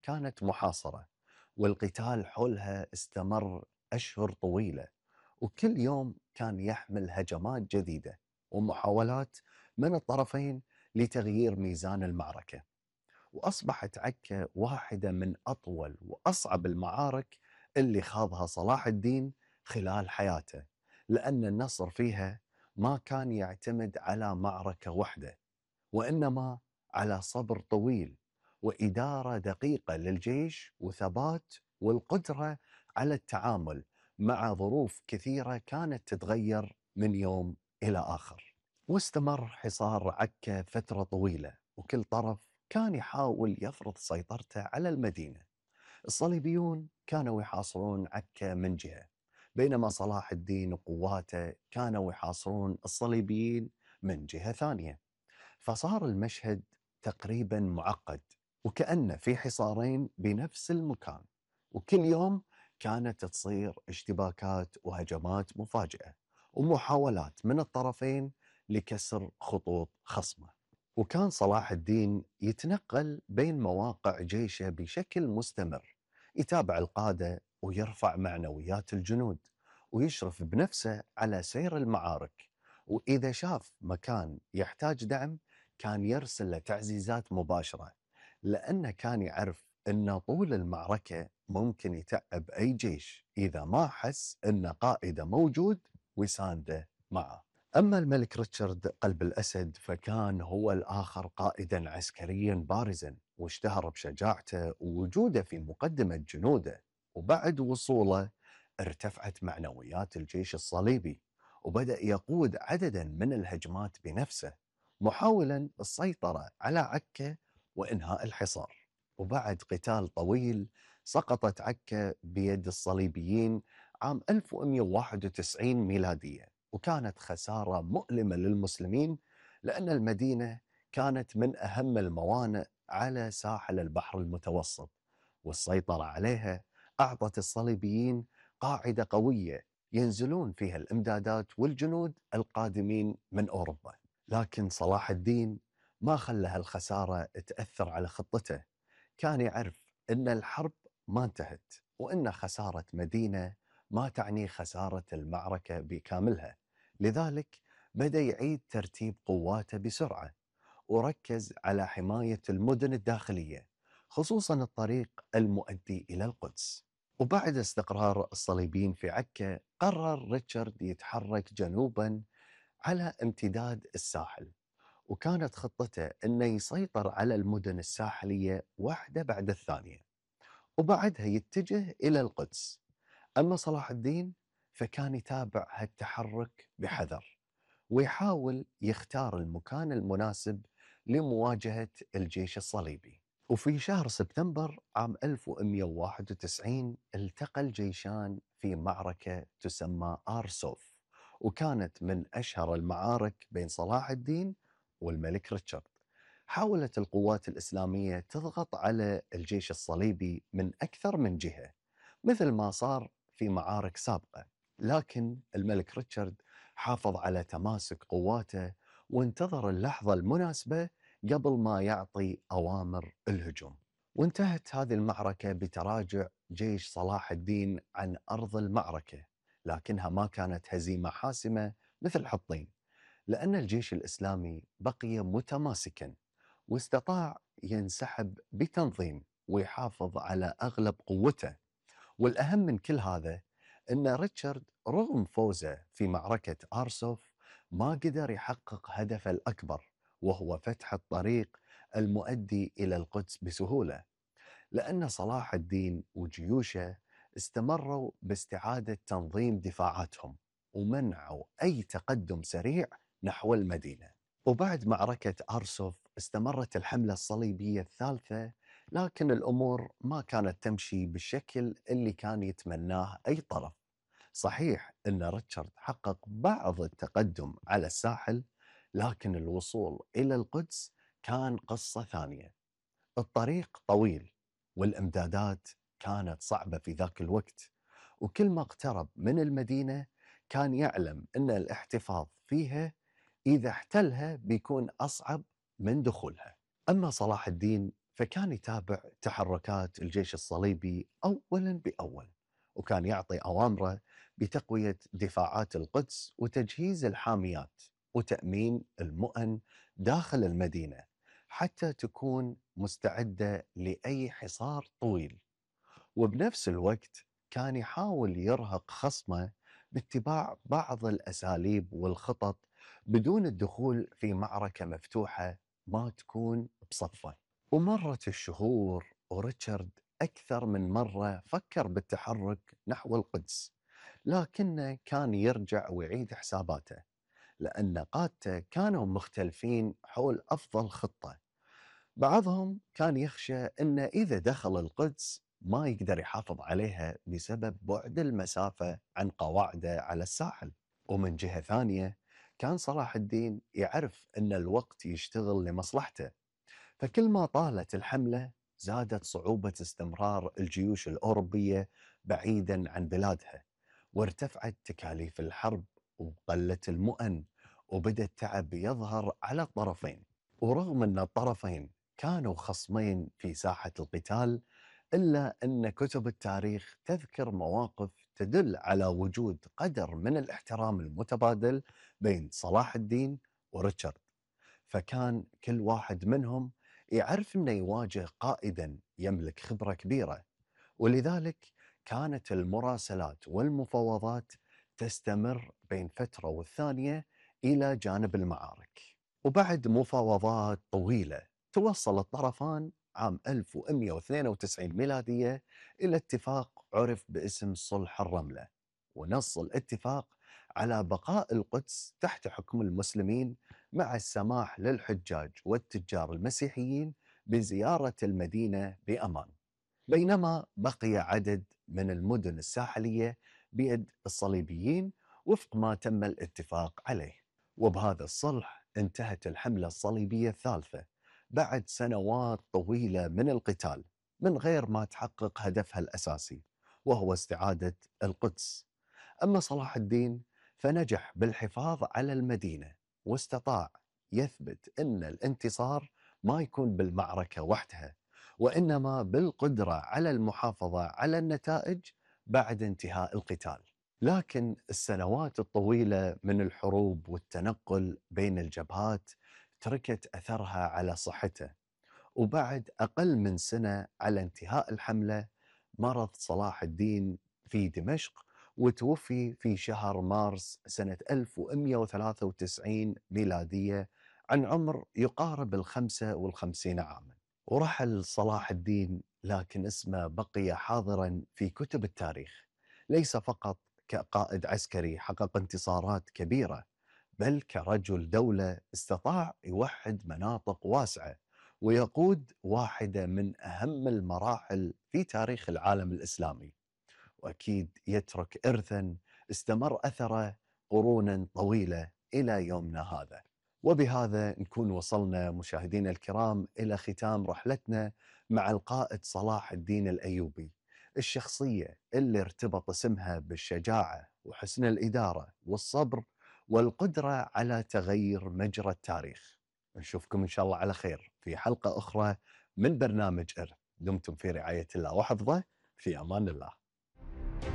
كانت محاصرة، والقتال حولها استمر أشهر طويلة، وكل يوم كان يحمل هجمات جديدة ومحاولات من الطرفين لتغيير ميزان المعركة. وأصبحت عكا واحدة من أطول وأصعب المعارك اللي خاضها صلاح الدين خلال حياته، لأن النصر فيها ما كان يعتمد على معركة واحدة، وإنما على صبر طويل وإدارة دقيقة للجيش وثبات والقدرة على التعامل مع ظروف كثيرة كانت تتغير من يوم إلى آخر. واستمر حصار عكا فترة طويلة، وكل طرف كان يحاول يفرض سيطرته على المدينة. الصليبيون كانوا يحاصرون عكا من جهة، بينما صلاح الدين وقواته كانوا يحاصرون الصليبيين من جهة ثانية. فصار المشهد تقريبا معقد، وكأنه في حصارين بنفس المكان، وكل يوم كانت تصير اشتباكات وهجمات مفاجئة ومحاولات من الطرفين لكسر خطوط خصمه. وكان صلاح الدين يتنقل بين مواقع جيشه بشكل مستمر، يتابع القادة ويرفع معنويات الجنود، ويشرف بنفسه على سير المعارك. وإذا شاف مكان يحتاج دعم كان يرسل له تعزيزات مباشرة، لأنه كان يعرف أن طول المعركة ممكن يتعب أي جيش إذا ما حس أن قائده موجود ويسانده معه. أما الملك ريتشارد قلب الأسد فكان هو الآخر قائدا عسكريا بارزا، واشتهر بشجاعته ووجوده في مقدمة جنوده. وبعد وصوله ارتفعت معنويات الجيش الصليبي، وبدأ يقود عددا من الهجمات بنفسه، محاولا السيطرة على عكا وإنهاء الحصار. وبعد قتال طويل سقطت عكا بيد الصليبيين عام 1191 ميلادية، وكانت خسارة مؤلمة للمسلمين، لأن المدينة كانت من أهم الموانئ على ساحل البحر المتوسط، والسيطرة عليها أعطت الصليبيين قاعدة قوية ينزلون فيها الإمدادات والجنود القادمين من أوروبا. لكن صلاح الدين ما خلى هالخسارة تأثر على خطته. كان يعرف أن الحرب ما انتهت، وأن خسارة مدينة ما تعني خسارة المعركة بكاملها. لذلك بدأ يعيد ترتيب قواته بسرعة، وركز على حماية المدن الداخلية، خصوصا الطريق المؤدي إلى القدس. وبعد استقرار الصليبيين في عكا قرر ريتشارد يتحرك جنوبا على امتداد الساحل، وكانت خطته أنه يسيطر على المدن الساحلية واحدة بعد الثانية، وبعدها يتجه إلى القدس. أما صلاح الدين فكان يتابع هالتحرك بحذر، ويحاول يختار المكان المناسب لمواجهة الجيش الصليبي. وفي شهر سبتمبر عام 1191 التقى الجيشان في معركة تسمى آرسوف، وكانت من أشهر المعارك بين صلاح الدين والملك ريتشارد. حاولت القوات الإسلامية تضغط على الجيش الصليبي من أكثر من جهة، مثل ما صار في معارك سابقة، لكن الملك ريتشارد حافظ على تماسك قواته وانتظر اللحظة المناسبة قبل ما يعطي أوامر الهجوم. وانتهت هذه المعركة بتراجع جيش صلاح الدين عن أرض المعركة، لكنها ما كانت هزيمة حاسمة مثل حطين، لأن الجيش الإسلامي بقي متماسكا واستطاع ينسحب بتنظيم ويحافظ على أغلب قوته. والأهم من كل هذا أن ريتشارد رغم فوزه في معركة آرسوف ما قدر يحقق هدفه الأكبر، وهو فتح الطريق المؤدي إلى القدس بسهولة، لأن صلاح الدين وجيوشه استمروا باستعادة تنظيم دفاعاتهم ومنعوا أي تقدم سريع نحو المدينة. وبعد معركة أرسوف استمرت الحملة الصليبية الثالثة، لكن الأمور ما كانت تمشي بالشكل اللي كان يتمناه أي طرف. صحيح أن ريتشارد حقق بعض التقدم على الساحل، لكن الوصول إلى القدس كان قصة ثانية. الطريق طويل والإمدادات كانت صعبة في ذاك الوقت، وكل ما اقترب من المدينة كان يعلم أن الاحتفاظ فيها إذا احتلها بيكون أصعب من دخولها. أما صلاح الدين فكان يتابع تحركات الجيش الصليبي أولا بأول، وكان يعطي أوامره بتقوية دفاعات القدس وتجهيز الحاميات وتأمين المؤن داخل المدينة حتى تكون مستعدة لأي حصار طويل. وبنفس الوقت كان يحاول يرهق خصمه باتباع بعض الأساليب والخطط بدون الدخول في معركة مفتوحة ما تكون بصفه. ومرت الشهور وريتشارد أكثر من مرة فكر بالتحرك نحو القدس، لكنه كان يرجع ويعيد حساباته لأن قادته كانوا مختلفين حول أفضل خطة. بعضهم كان يخشى أن إذا دخل القدس ما يقدر يحافظ عليها بسبب بعد المسافة عن قواعده على الساحل. ومن جهة ثانية كان صلاح الدين يعرف أن الوقت يشتغل لمصلحته، فكل ما طالت الحملة زادت صعوبة استمرار الجيوش الأوروبية بعيدا عن بلادها، وارتفعت تكاليف الحرب وقلت المؤن، وبدأ التعب يظهر على الطرفين. ورغم أن الطرفين كانوا خصمين في ساحة القتال، إلا أن كتب التاريخ تذكر مواقف تدل على وجود قدر من الاحترام المتبادل بين صلاح الدين وريتشارد. فكان كل واحد منهم يعرف أنه يواجه قائدا يملك خبرة كبيرة، ولذلك كانت المراسلات والمفاوضات تستمر بين فترة والثانية إلى جانب المعارك. وبعد مفاوضات طويلة توصل الطرفان عام 1192 ميلادية إلى اتفاق عرف باسم صلح الرملة، ونص الاتفاق على بقاء القدس تحت حكم المسلمين مع السماح للحجاج والتجار المسيحيين بزيارة المدينة بأمان، بينما بقي عدد من المدن الساحلية بيد الصليبيين وفق ما تم الاتفاق عليه. وبهذا الصلح انتهت الحملة الصليبية الثالثة بعد سنوات طويلة من القتال من غير ما تحقق هدفها الأساسي، وهو استعادة القدس. أما صلاح الدين فنجح بالحفاظ على المدينة، واستطاع يثبت أن الانتصار ما يكون بالمعركة وحدها، وإنما بالقدرة على المحافظة على النتائج بعد انتهاء القتال. لكن السنوات الطويلة من الحروب والتنقل بين الجبهات تركت أثرها على صحته، وبعد أقل من سنة على انتهاء الحملة مرض صلاح الدين في دمشق، وتوفي في شهر مارس سنة 1193 ميلادية عن عمر يقارب 55 عاما. ورحل صلاح الدين لكن اسمه بقي حاضرا في كتب التاريخ، ليس فقط كقائد عسكري حقق انتصارات كبيرة، بل كرجل دولة استطاع يوحد مناطق واسعة ويقود واحدة من أهم المراحل في تاريخ العالم الإسلامي، وأكيد يترك إرثا استمر أثره قرونا طويلة إلى يومنا هذا. وبهذا نكون وصلنا مشاهدينا الكرام إلى ختام رحلتنا مع القائد صلاح الدين الأيوبي، الشخصية اللي ارتبط اسمها بالشجاعة وحسن الإدارة والصبر والقدرة على تغيير مجرى التاريخ. نشوفكم إن شاء الله على خير في حلقة أخرى من برنامج إرث. دمتم في رعاية الله وحفظه، في أمان الله.